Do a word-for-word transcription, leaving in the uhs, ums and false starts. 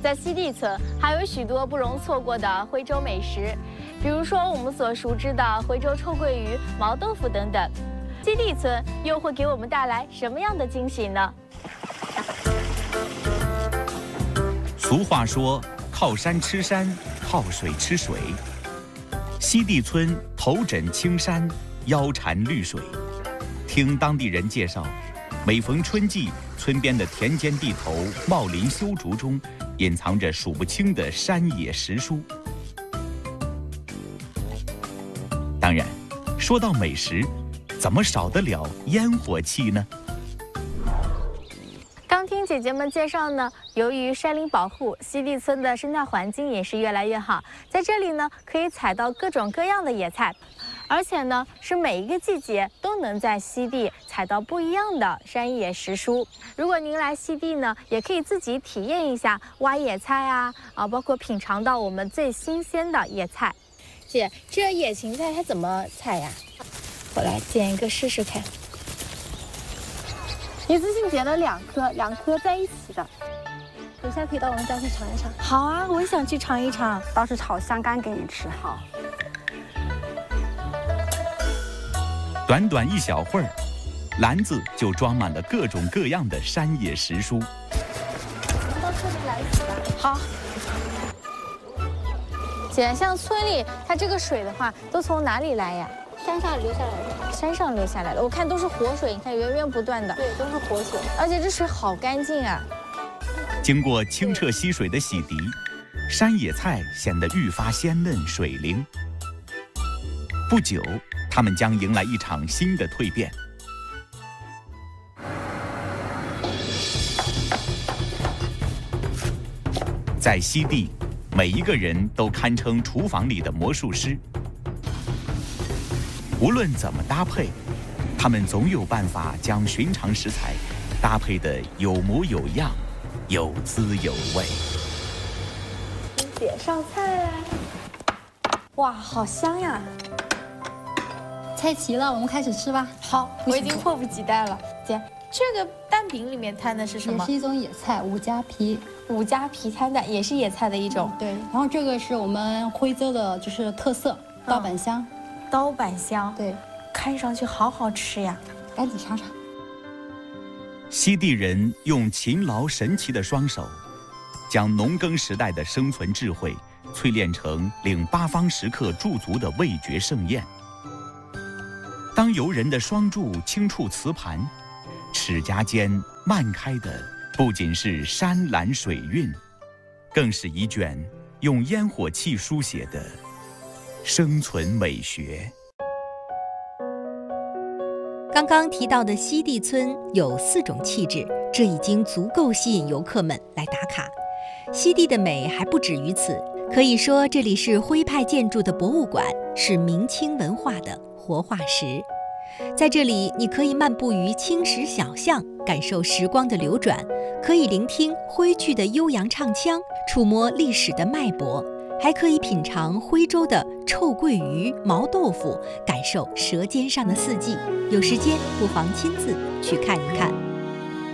在西递村还有许多不容错过的徽州美食，比如说我们所熟知的徽州臭鳜鱼、毛豆腐等等。西递村又会给我们带来什么样的惊喜呢？ 俗话说，靠山吃山，靠水吃水。西递村头枕青山，腰缠绿水。听当地人介绍，每逢春季，村边的田间地头、茂林修竹中，隐藏着数不清的山野石蔬。当然，说到美食，怎么少得了烟火气呢？ 刚听姐姐们介绍呢，由于山林保护，西递村的生态环境也是越来越好。在这里呢，可以采到各种各样的野菜，而且呢，是每一个季节都能在西递采到不一样的山野石蔬。如果您来西递呢，也可以自己体验一下挖野菜啊，啊，包括品尝到我们最新鲜的野菜。姐，这野芹菜它怎么采呀？我来剪一个试试看。 一次性剪了两颗，两颗在一起的。 等下可以到我们家去尝一尝。 好啊，我也想去尝一尝，到时炒香干给你吃。好。 短短一小会儿，篮子就装满了各种各样的山野石蔬。 我们到村里来一起吧。 好。 姐，像村里它这个水的话，都从哪里来呀？ 山上流下来的。 山上流下来的，我看都是活水，你看源源不断的。 对，都是活水， 而且这水好干净啊。 经过清澈溪水的洗涤，山野菜显得愈发鲜嫩水灵。不久，它们将迎来一场新的蜕变。在西递，每一个人都堪称厨房里的魔术师。无论怎么搭配，他们总有办法将寻常食材搭配得有模有样，有滋有味。 姐上菜啦！ 哇，好香呀！ 菜齐了，我们开始吃吧。 好，我已经迫不及待了。姐，这个蛋饼里面摊的是什么？ 也是一种野菜，五加皮。 五加皮摊蛋也是野菜的一种。 对，然后这个是我们徽州的，就是特色刀板香。嗯刀板香， 对， 看上去好好吃呀！ 赶紧尝尝。 西递人用勤劳神奇的双手，将农耕时代的生存智慧淬炼成令八方食客驻足的味觉盛宴。当游人的双箸轻触瓷盘，齿颊间漫开的不仅是山岚水韵，更是一卷用烟火气书写的生存美学。 刚刚提到的西递村有四种气质，这已经足够吸引游客们来打卡。西递的美还不止于此，可以说这里是徽派建筑的博物馆，是明清文化的活化石。在这里，你可以漫步于青石小巷，感受时光的流转，可以聆听徽剧的悠扬唱腔，触摸历史的脉搏，还可以品尝徽州的臭鳜鱼、毛豆腐，感受舌尖上的四季。有时间不妨亲自去看一看。